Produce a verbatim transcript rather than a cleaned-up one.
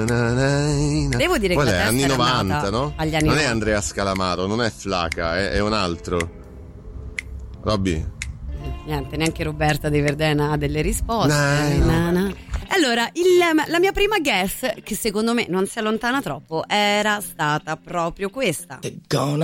Devo dire Qual che è? la testa Anni era novanta, nata no? agli anni Non è novanta. Andrea Scalamaro, non è Flaca, è, è un altro. Robby? Niente, neanche Roberta De Verdena ha delle risposte. No, no. Na, na. Allora, il- la mia prima guess, che secondo me non si allontana troppo, era stata proprio questa. They're gonna